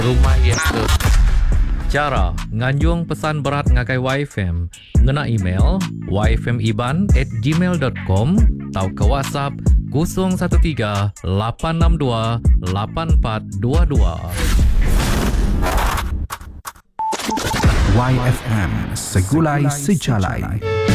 rumah yang ke. Cara nganjung pesan berat ngakai YFM ngena email yfmiban@gmail.com atau ke WhatsApp 013 862 8422. YFM Segulai Sejalai.